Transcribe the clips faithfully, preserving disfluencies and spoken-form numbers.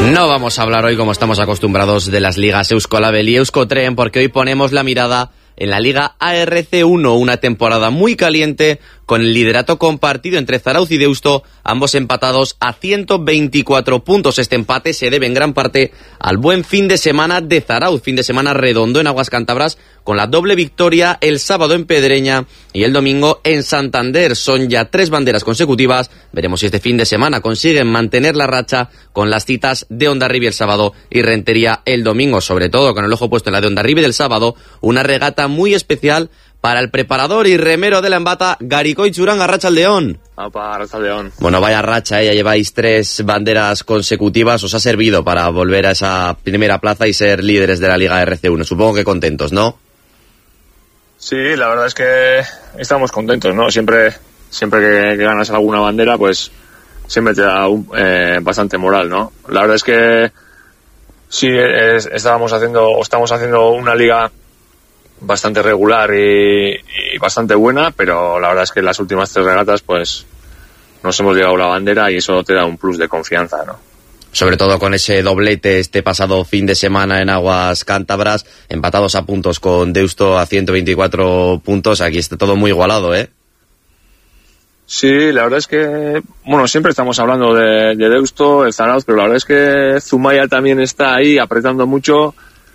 No vamos a hablar hoy, como estamos acostumbrados, de las ligas Euskolabel y Euskotren, porque hoy ponemos la mirada en la Liga A R C uno, una temporada muy caliente, con el liderato compartido entre Zarautz y Deusto, ambos empatados a ciento veinticuatro puntos. Este empate se debe en gran parte al buen fin de semana de Zarautz, fin de semana redondo en Aguas Cántabras, con la doble victoria el sábado en Pedreña y el domingo en Santander. Son ya tres banderas consecutivas. Veremos si este fin de semana consiguen mantener la racha con las citas de Hondarribia el sábado y Rentería el domingo, sobre todo con el ojo puesto en la de Hondarribia del sábado, una regata muy especial para el preparador y remero de la embata, Garikoitz Uranga. Arratsaldeon. Apa, Arratsaldeon. Bueno, vaya racha, ¿eh? Ya lleváis tres banderas consecutivas. Os ha servido para volver a esa primera plaza y ser líderes de la Liga R C uno. Supongo que contentos, ¿no? Sí, la verdad es que estamos contentos, ¿no? Siempre, siempre que, que ganas alguna bandera, pues siempre te da un, eh, bastante moral, ¿no? La verdad es que sí, es, estábamos haciendo, o estamos haciendo una liga bastante regular y, y bastante buena, pero la verdad es que en las últimas tres regatas pues nos hemos llevado la bandera y eso te da un plus de confianza, ¿no? Sobre todo con ese doblete este pasado fin de semana en Aguas Cántabras, empatados a puntos con Deusto a ciento veinticuatro puntos. Aquí está todo muy igualado, ¿eh? Sí, la verdad es que, bueno, siempre estamos hablando de, de Deusto, el Zarautz, pero la verdad es que Zumaia también está ahí apretando mucho.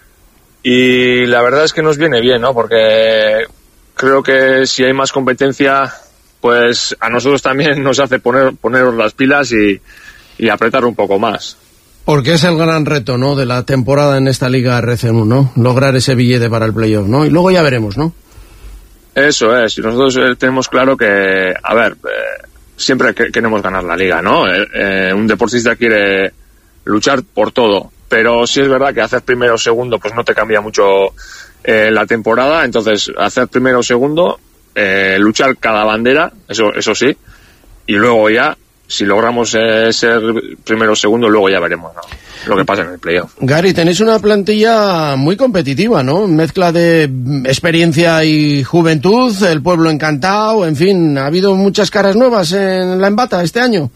Y la verdad es que nos viene bien, ¿no? Porque creo que si hay más competencia, pues a nosotros también nos hace poner poneros las pilas y, y apretar un poco más. Porque es el gran reto, ¿no?, de la temporada en esta Liga R C uno, ¿no? Lograr ese billete para el playoff, ¿no? Y luego ya veremos, ¿no? Eso es. Y nosotros eh, tenemos claro que, a ver, eh, siempre que, queremos ganar la Liga, ¿no? Eh, eh, un deportista quiere luchar por todo. Pero sí es verdad que hacer primero o segundo pues no te cambia mucho eh, la temporada. Entonces hacer primero o segundo, eh, luchar cada bandera, eso eso sí, y luego ya si logramos eh, ser primero o segundo, luego ya veremos, ¿no?, lo que pasa en el playoff. Gary, tenéis una plantilla muy competitiva, ¿no? Mezcla de experiencia y juventud, el pueblo encantado, en fin, ha habido muchas caras nuevas en la embata este año.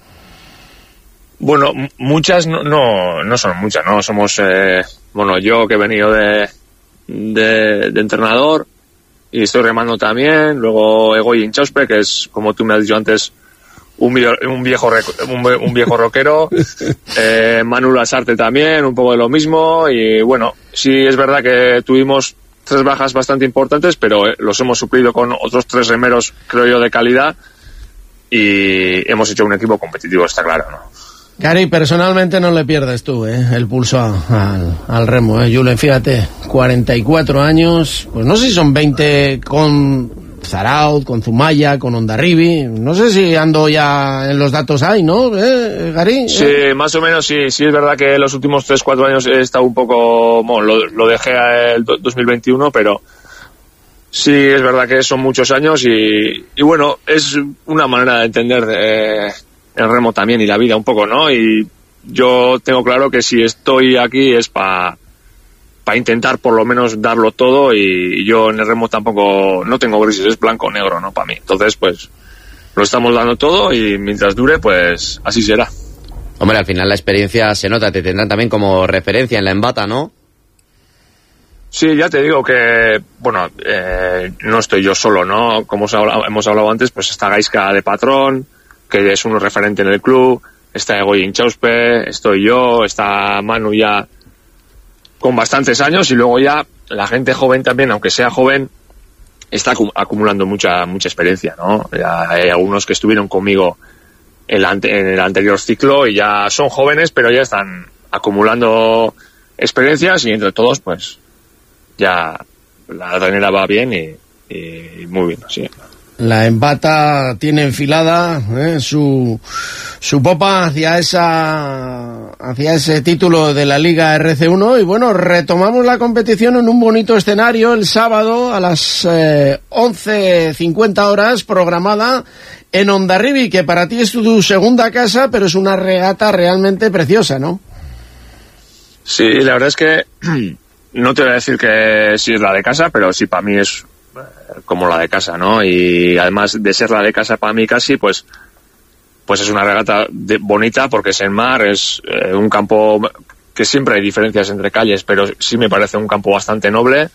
Bueno, muchas no, no, no son muchas, ¿no? Somos, eh, bueno, yo que he venido de, de, de entrenador y estoy remando también, luego Egoy Inchauspe, que es, como tú me has dicho antes, un, viejo, un viejo, un, un viejo rockero, eh, Manu Lasarte también, un poco de lo mismo, y bueno, sí es verdad que tuvimos tres bajas bastante importantes, pero eh, los hemos suplido con otros tres remeros, creo yo, de calidad, y hemos hecho un equipo competitivo, está claro, ¿no? Gary, personalmente no le pierdes tú, ¿eh?, el pulso a, al, al remo, ¿eh? Julen, fíjate, cuarenta y cuatro años, pues no sé si son veinte con Zarautz, con Zumaia, con Hondarribia, no sé si ando ya en los datos ahí, ¿no, ¿Eh, Gary? Sí, ¿Eh? más o menos, sí, sí es verdad que los últimos tres cuatro años he estado un poco, bueno, lo, lo dejé el dos mil veintiuno, pero sí es verdad que son muchos años y, y bueno, es una manera de entender eh, el remo también y la vida un poco, ¿no? Y yo tengo claro que si estoy aquí es para pa intentar por lo menos darlo todo, y yo en el remo tampoco no tengo grises, es blanco o negro, ¿no? Para mí. Entonces, pues lo estamos dando todo y mientras dure, pues así será. Hombre, al final la experiencia se nota, te tendrán también como referencia en la embata, ¿no? Sí, ya te digo que, bueno, eh, no estoy yo solo, ¿no? Como hemos hablado antes, pues está Gaizka de patrón, que es un referente en el club, está Egoy Inchauspe, estoy yo, está Manu ya con bastantes años, y luego ya la gente joven también, aunque sea joven, está acumulando mucha mucha experiencia, ¿no? Ya hay algunos que estuvieron conmigo en, la, en el anterior ciclo y ya son jóvenes, pero ya están acumulando experiencias, y entre todos, pues, ya la ranera va bien y, y muy bien, sí. La embata tiene enfilada ¿eh? su su popa hacia esa hacia ese título de la Liga R C uno, y bueno, retomamos la competición en un bonito escenario el sábado a las eh, once cincuenta horas programada en Hondarribia, que para ti es tu segunda casa, pero es una regata realmente preciosa, ¿no? Sí, la verdad es que no te voy a decir que sí es la de casa, pero sí para mí es como la de casa, ¿no? Y además de ser la de casa para mí casi, pues pues es una regata de, bonita, porque es en mar, es eh, un campo que siempre hay diferencias entre calles, pero sí me parece un campo bastante noble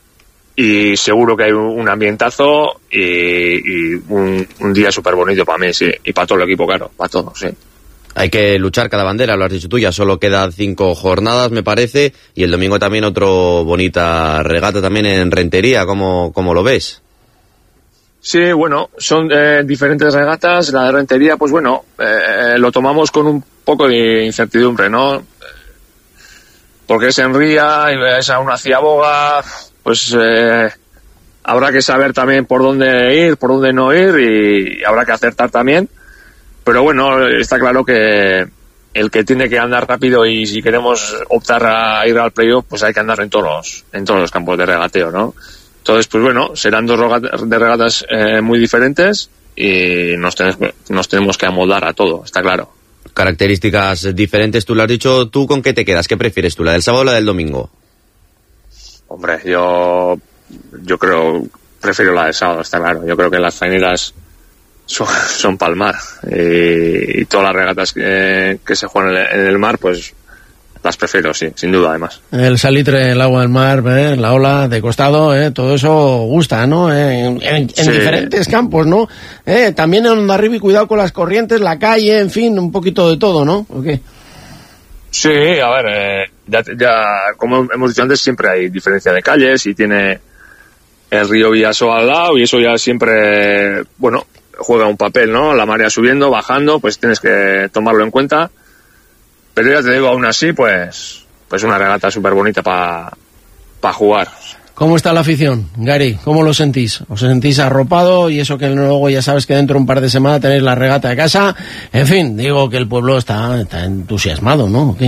y seguro que hay un ambientazo y, y un, un día súper bonito para mí, sí, y para todo el equipo, claro, para todo, sí. Hay que luchar cada bandera, lo has dicho tú, ya solo quedan cinco jornadas, me parece, y el domingo también otro bonita regata también en Rentería, ¿cómo, cómo lo ves? Sí, bueno, son eh, diferentes regatas, la de Rentería, pues bueno, eh, lo tomamos con un poco de incertidumbre, ¿no? Porque es en Ría, y es a una ciaboga, pues eh, habrá que saber también por dónde ir, por dónde no ir, y habrá que acertar también. Pero bueno, está claro que el que tiene que andar rápido y si queremos optar a ir al playoff, pues hay que andar en todos los, en todos los campos de regateo, ¿no? Entonces, pues bueno, serán dos regatas, de regatas eh, muy diferentes y nos tenemos, nos tenemos que amoldar a todo, está claro. Características diferentes, tú lo has dicho, ¿tú con qué te quedas? ¿Qué prefieres tú, la del sábado o la del domingo? Hombre, yo, yo creo, prefiero la del sábado, está claro. Yo creo que las faineras son, son palmar y, y todas las regatas que, que se juegan en el, en el mar, pues las prefiero, sí, sin duda, además. El salitre, el agua del mar, ¿eh? La ola de costado, ¿eh? Todo eso gusta, ¿no? ¿Eh? En, en, en sí. Diferentes campos, ¿no? ¿Eh? También en Hondarribia, cuidado con las corrientes, la calle, en fin, un poquito de todo, ¿no? ¿O qué? Sí, a ver, eh, ya, ya, como hemos dicho antes, siempre hay diferencia de calles y tiene el río Villaso al lado y eso ya siempre, bueno, juega un papel, ¿no? La marea subiendo, bajando, pues tienes que tomarlo en cuenta. Pero ya te digo, aún así, pues pues una regata súper bonita para pa jugar. ¿Cómo está la afición, Gary? ¿Cómo lo sentís? ¿Os sentís arropado? Y eso que luego ya sabes que dentro de un par de semanas tenéis la regata de casa. En fin, digo que el pueblo está, está entusiasmado, ¿no? ¿O qué?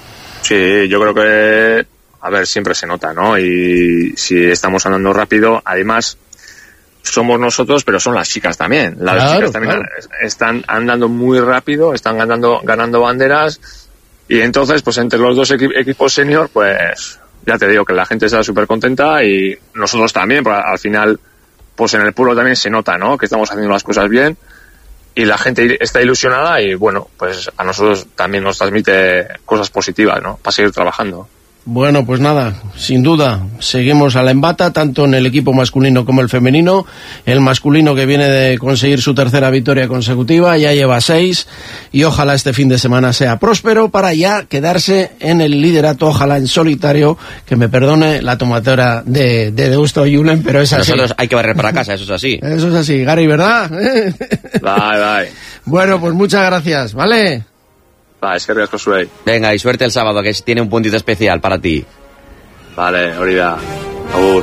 Sí, yo creo que, a ver, siempre se nota, ¿no? Y si estamos andando rápido, además somos nosotros, pero son las chicas también. Las claro, chicas también claro. están andando muy rápido, están ganando, ganando banderas. Y entonces, pues entre los dos equi- equipos senior, pues ya te digo que la gente está súper contenta y nosotros también, porque al final, pues en el pueblo también se nota, ¿no? Que estamos haciendo las cosas bien y la gente está ilusionada y bueno, pues a nosotros también nos transmite cosas positivas, ¿no? Para seguir trabajando. Bueno, pues nada, sin duda, seguimos a la embata, tanto en el equipo masculino como el femenino. El masculino que viene de conseguir su tercera victoria consecutiva, ya lleva seis, y ojalá este fin de semana sea próspero para ya quedarse en el liderato, ojalá en solitario, que me perdone la tomatora de, de Deusto Julen, pero es así. Nosotros hay que barrer para casa, eso es así. Eso es así, Gary, ¿verdad? Bye, bye. Bueno, pues muchas gracias, ¿vale? Va, es que riesgo suey. Venga, y suerte el sábado, que tiene un puntito especial para ti. Vale, ahorita. Agur.